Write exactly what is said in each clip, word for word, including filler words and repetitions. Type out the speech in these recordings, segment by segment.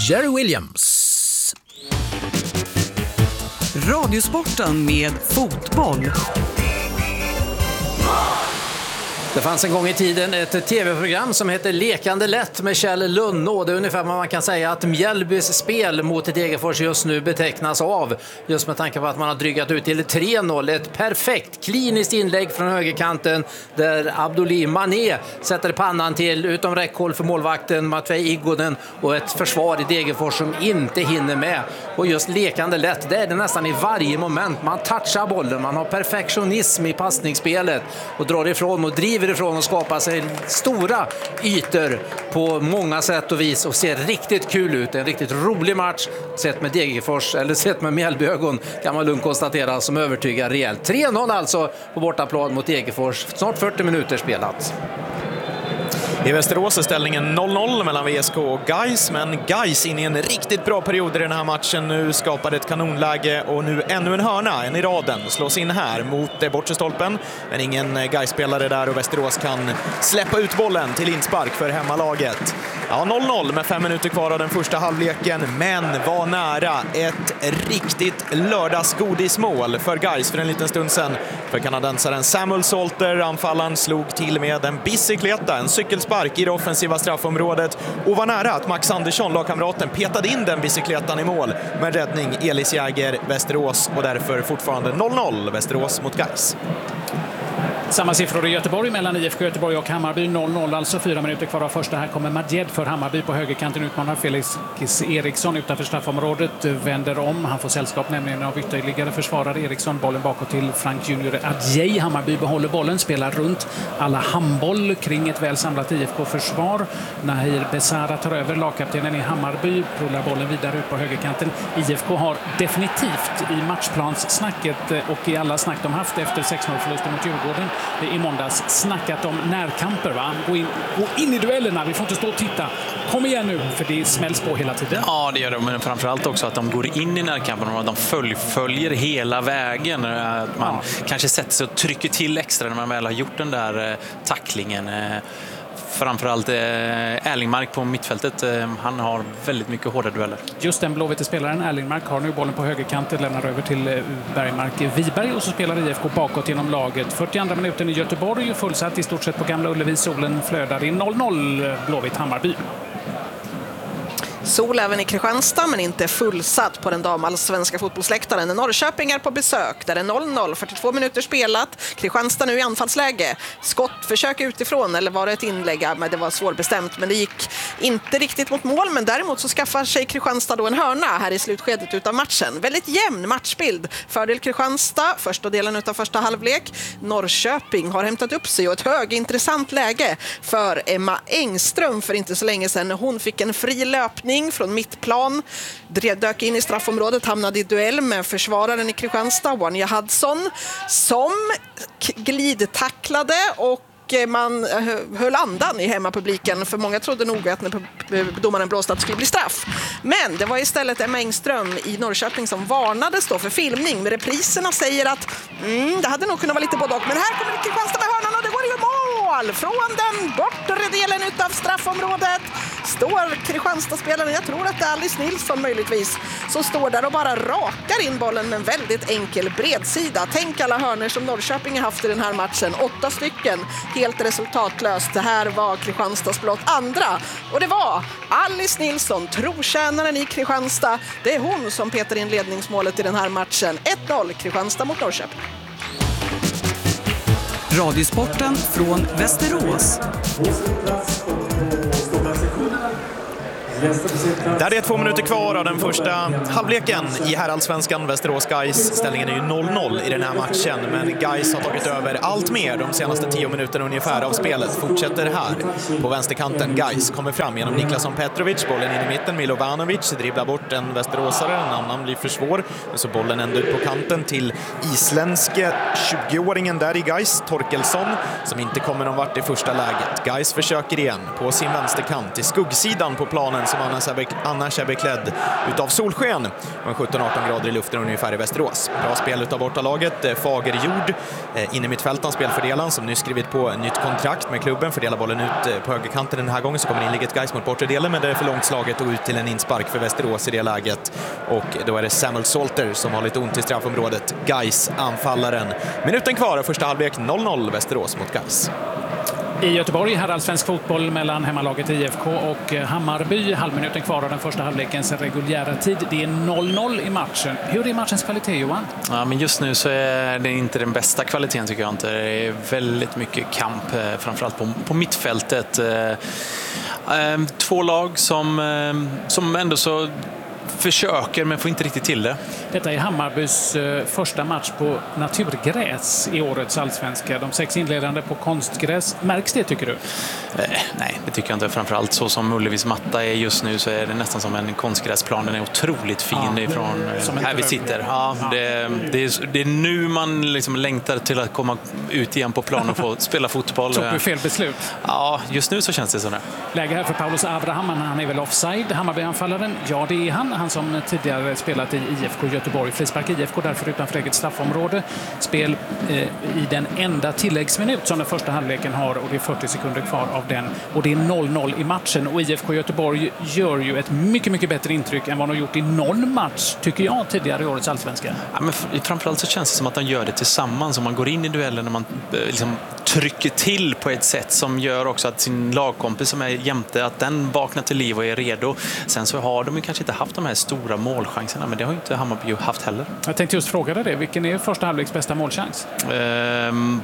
Jerry Williams. Radiosporten med fotboll. Det fanns en gång i tiden ett tv-program som heter Lekande lätt med Kjell Lunnå. Det är ungefär vad man kan säga att Mjällbys spel mot ett Degerfors just nu betecknas av. Just med tanke på att man har drygat ut till tre noll. Ett perfekt kliniskt inlägg från högerkanten där Abdulli Mané sätter pannan till utom räckhåll för målvakten Matvej Igonen och ett försvar i Degerfors som inte hinner med. Och just lekande lätt, det är det nästan i varje moment. Man touchar bollen, man har perfektionism i passningsspelet och drar ifrån och driver ifrån och skapar sig stora ytor på många sätt och vis och ser riktigt kul ut. En riktigt rolig match sett med Degerfors eller sett med Mjällbyögon kan man lugnt konstatera som övertygar rejält. tre noll alltså på bortaplan mot Degerfors. Snart fyrtio minuter spelat. I Västerås är ställningen noll noll mellan V S K och Gais, men Gais in i en riktigt bra period i den här matchen nu, skapade ett kanonläge och nu ännu en hörna, en i raden, slås in här mot bortre stolpen, men ingen Gais-spelare där och Västerås kan släppa ut bollen till inspark för hemmalaget. Ja, noll noll med fem minuter kvar av den första halvleken, men var nära ett riktigt lördagsgodismål för Gais för en liten stund sedan. För kanadensaren Samuel Salter, anfallaren, slog till med en bicykleta, en cykelspark i det offensiva straffområdet och var nära att Max Andersson, lagkamraten, petade in den bicykletan i mål med räddning Elis Jäger, Västerås, och därför fortfarande noll noll Västerås mot Gais. Samma siffror i Göteborg mellan I F K Göteborg och Hammarby, noll noll, alltså fyra minuter kvar av första. Här kommer Madjed för Hammarby på högerkanten, utmanar Felix Eriksson utanför straffområdet, vänder om, han får sällskap nämligen av ytterligare försvarare Eriksson, bollen bakåt till Frank Junior Adjei. Hammarby behåller bollen, spelar runt alla handboll kring ett väl samlat I F K-försvar. Nahir Besara tar över, lagkaptenen i Hammarby rullar bollen vidare ut på högerkanten. I F K har definitivt i matchplanssnacket och i alla snack de haft efter sex noll-förlusten mot Djurgården i måndags snackat om närkamper, va? Gå in, gå in i duellerna, vi får inte stå och titta. Kom igen nu, för det smälls på hela tiden. Ja, det gör de, men framförallt också att de går in i närkampen och att de följ, följer hela vägen. Att man ja. kanske sätter sig och trycker till extra när man väl har gjort den där eh, tacklingen. Eh, Framförallt eh, Erlingmark på mittfältet. Eh, han har väldigt mycket hårda dueller. Just den blåvita spelaren Erlingmark har nu bollen på högerkanten, lämnar över till eh, Bergmark Viberg och så spelar I F K bakåt genom laget. fyrtioandra minuten i Göteborg, fullsatt i stort sett på Gamla Ullevi. Solen flödar i noll noll Blåvitt Hammarby. Sol även i Kristianstad, men inte fullsatt på den damallsvenska fotbollsläktaren. Norrköping är på besök, där är noll noll, fyrtiotvå minuter spelat. Kristianstad nu i anfallsläge. Skottförsök utifrån, eller var det ett inlägg? Men det var svårbestämt, men det gick inte riktigt mot mål. Men däremot så skaffar sig Kristianstad då en hörna här i slutskedet utav matchen. Väldigt jämn matchbild. Fördel Kristianstad, första delen utav första halvlek. Norrköping har hämtat upp sig och ett högintressant läge för Emma Engström för inte så länge sedan. Hon fick en fri löpning från mittplan, dök in i straffområdet, hamnade i duell med försvararen i Kristianstad, Wanja Hudson, som glidtacklade och man höll andan i hemmapubliken, för många trodde nog att när domaren blåste att det skulle bli straff. Men det var istället Emma Engström i Norrköping som varnades då för filmning. Men repriserna säger att mm, det hade nog kunnat vara lite både och. Men här kommer Kristianstad med hörnan och det går ju mål! Från den bortre delen utav straffområdet står Kristianstad-spelaren, jag tror att det är Alice Nilsson möjligtvis, så står där och bara rakar in bollen med en väldigt enkel bredsida. Tänk alla hörnor som Norrköping har haft i den här matchen. Åtta stycken. Helt resultatlöst. Det här var Kristianstads blott andra. Och det var Alice Nilsson, trotjänaren i Kristianstad. Det är hon som petar in ledningsmålet i den här matchen. ett noll Kristianstad mot Norrköping. Radiosporten från Västerås. Där är två minuter kvar av den första halvleken i herrallsvenskan. Västerås Gais. Ställningen är ju noll noll i den här matchen, men Gais har tagit över allt mer de senaste tio minuterna ungefär av spelet. Fortsätter här på vänsterkanten. Gais kommer fram genom Niklasson Petrovic. Bollen in i mitten. Milovanovic dribblar bort en västeråsare. En annan blir för svår. Men så bollen ändå ut på kanten till isländske tjugoåringen där i Gais, Torkelsson, som inte kommer någon vart i första läget. Gais försöker igen på sin vänsterkant. I skuggsidan på planen som annars är, annars är beklädd utav solsken. Och sjutton arton grader i luften ungefär i Västerås. Bra spel utav bortalaget. Fagerjord, inne i mittfältan, spelfördelaren som nu skrivit på nytt kontrakt med klubben. Fördelar bollen ut på högerkanten den här gången, så kommer inlägget Gais mot bortre delen, men det är för långt slaget och ut till en inspark för Västerås i det läget. Och då är det Samuel Salter som har lite ont i straffområdet. Gais anfallaren. Minuten kvar av första halvlek, noll noll Västerås mot Gais. I Göteborg här allsvensk fotboll mellan hemmalaget I F K och Hammarby. Halvminuten kvar av den första halvlekens reguljära tid. Det är noll noll i matchen. Hur är matchens kvalitet, Johan? Ja, men just nu så är det inte den bästa kvaliteten, tycker jag inte. Det är väldigt mycket kamp, framförallt på, på mittfältet. Två lag som, som ändå så försöker men får inte riktigt till det. Detta är Hammarbys eh, första match på naturgräs i årets allsvenska. De sex inledande på konstgräs. Märks det, tycker du? Eh, nej, det tycker jag inte. Framförallt så som Ullevis matta är just nu så är det nästan som en konstgräsplan. Den är otroligt fin ja, ifrån eh, här vi sitter. Ja, ja. Det, det, är, det är nu man liksom längtar till att komma ut igen på plan och få spela fotboll. Tog du fel beslut? Ja, just nu så känns det så. Där. Läge här för Paulus Abraham. Han är väl offside. Hammarby-anfallaren. Ja, det är han. Han som tidigare spelat i I F K Göteborg. Frispark I F K därför utanför eget straffområde. Spel eh, i den enda tilläggsminut som den första halvleken har, och det är fyrtio sekunder kvar av den. Och det är noll noll i matchen, och I F K Göteborg gör ju ett mycket, mycket bättre intryck än vad de har gjort i någon match, tycker jag, tidigare i årets allsvenska. Ja, men framförallt så känns det som att de gör det tillsammans, och man går in i duellen när man liksom trycker till på ett sätt som gör också att sin lagkompis som är jämte, att den vaknar till liv och är redo. Sen så har de ju kanske inte haft de här stora målchanserna, men det har ju inte Hammarby haft heller. Jag tänkte just fråga dig det. Vilken är första halvleks bästa målchans? Ehm,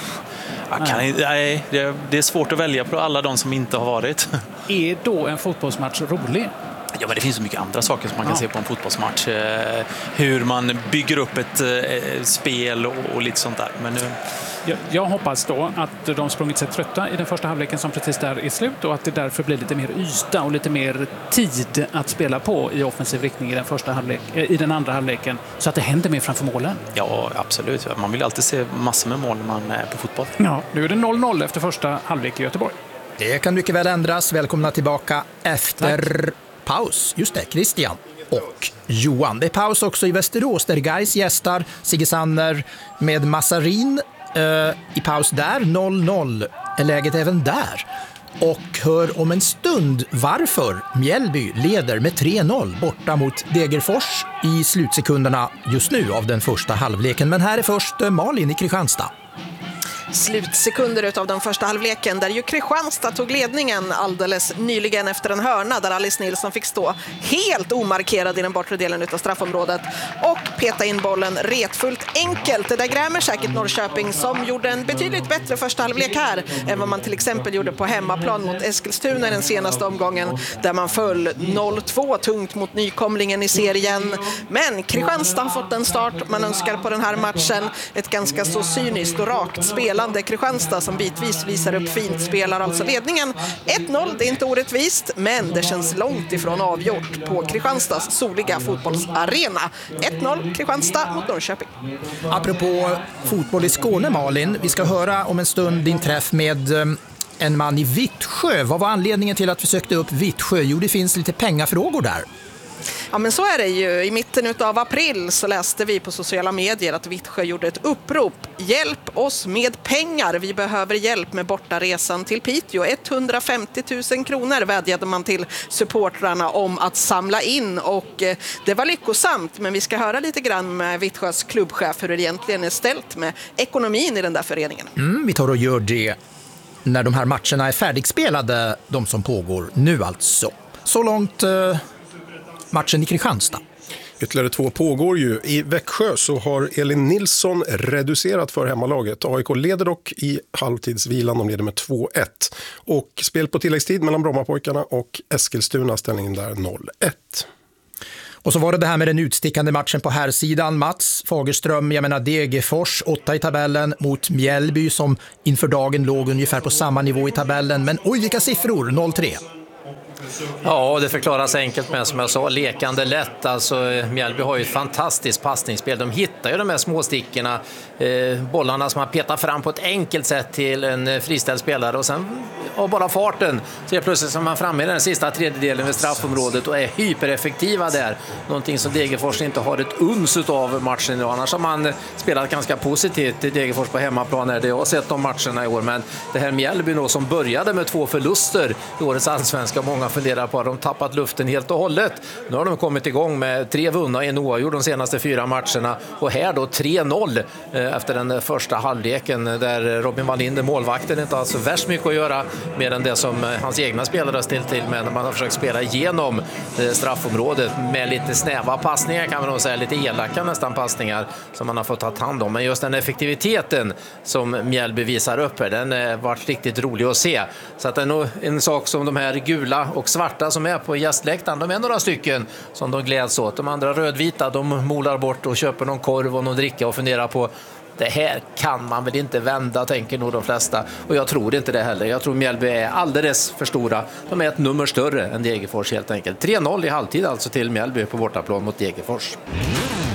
jag kan, nej, det, det är svårt att välja på alla de som inte har varit. Är då en fotbollsmatch rolig? Ja, men det finns så mycket andra saker som man kan ja. se på en fotbollsmatch. Eh, hur man bygger upp ett eh, spel och, och lite sånt där. Men nu... jag, jag hoppas då att de sprungit sig trötta i den första halvleken som precis där är slut, och att det därför blir lite mer yta och lite mer tid att spela på i offensiv riktning i den, första halvlek, i den andra halvleken, så att det händer mer framför målen. Ja, absolut. Man vill alltid se massor med mål när man är på fotboll. Ja, nu är det noll noll efter första halvlek i Göteborg. Det kan mycket väl ändras. Välkomna tillbaka efter... Tack. Paus, just det, Christian och Johan. Det är paus också i Västerås där Gais gästar Sigge Sanner med Massarin eh, i paus där. noll noll är läget även där. Och hör om en stund varför Mjällby leder med tre noll borta mot Degerfors i slutsekunderna just nu av den första halvleken. Men här är först eh, Malin i Kristianstad. Slutsekunder utav den första halvleken där ju Kristianstad tog ledningen alldeles nyligen efter en hörna där Alice Nilsson fick stå helt omarkerad i den bortre delen utav straffområdet och peta in bollen retfullt enkelt. Det där grämer säkert Norrköping som gjorde en betydligt bättre första halvlek här än vad man till exempel gjorde på hemmaplan mot Eskilstuna den senaste omgången där man föll noll två tungt mot nykomlingen i serien. Men Kristianstad har fått en start man önskar på den här matchen. Ett ganska så cyniskt och rakt spel Kristianstad som bitvis visar upp fint, spelar alltså ledningen ett noll. Det är inte orättvist, men det känns långt ifrån avgjort på Kristianstads soliga fotbollsarena. ett noll Kristianstad mot Norrköping. Apropå fotboll i Skåne, Malin, vi ska höra om en stund din träff med en man i Vittsjö. Vad var anledningen till att vi sökte upp Vittsjö? Jo, det finns lite pengafrågor där. Ja, men så är det ju. I mitten av april så läste vi på sociala medier att Vittsjö gjorde ett upprop. Hjälp oss med pengar. Vi behöver hjälp med bortaresan till Piteå. etthundrafemtio tusen kronor vädjade man till supportrarna om att samla in, och det var lyckosamt. Men vi ska höra lite grann med Vittsjös klubbchef hur det egentligen är ställt med ekonomin i den där föreningen. Mm, vi tar och gör det när de här matcherna är färdigspelade, de som pågår nu alltså. Så långt... Eh... matchen i Kristianstad. Ytterligare två pågår ju. I Växjö så har Elin Nilsson reducerat för hemmalaget. A I K leder dock i halvtidsvilan. De leder med två ett. Och spel på tilläggstid mellan Brommapojkarna och Eskilstuna, ställningen där noll ett. Och så var det det här med den utstickande matchen på här sidan. Mats Fagerström, jag menar Degerfors, åtta i tabellen mot Mjällby som inför dagen låg ungefär på samma nivå i tabellen. Men oj, vilka siffror, noll tre. Ja, det förklaras enkelt med, som jag sa, lekande lätt. Alltså, Mjällby har ju ett fantastiskt passningsspel. De hittar ju de här små stickorna, eh, bollarna som man petar fram på ett enkelt sätt till en friställd spelare och sen av bara farten så är plötsligt som man framme i den sista tredjedelen vid straffområdet och är hypereffektiva där. Någonting som Degerfors inte har ett uns av matchen. Annars har man spelat ganska positivt i Degerfors på hemmaplan här. Det jag har sett de matcherna i år, men det här Mjällby då, som började med två förluster i årets allsvenska, många funderar på att de tappat luften helt och hållet. Nu har de kommit igång med tre vunna och en oavgjord de senaste fyra matcherna och här då tre noll efter den första halvleken där Robin Wallinder, målvakten, inte har så värst mycket att göra mer än det som hans egna spelare har ställt till med när man har försökt spela igenom straffområdet med lite snäva passningar, kan man nog säga, lite elaka nästan passningar som man har fått ta hand om. Men just den effektiviteten som Mjällby visar upp här, den har varit riktigt rolig att se. Så att det är nog en sak som de här gula och svarta som är på gästläktaren, de är några stycken som de gläds åt. De andra rödvita, de molar bort och köper någon korv och någon dricka och funderar på det här kan man väl inte vända, tänker nog de flesta. Och jag tror inte det heller. Jag tror Mjällby är alldeles för stora. De är ett nummer större än Degerfors helt enkelt. tre noll i halvtid alltså till Mjällby på bortaplan mot Degerfors.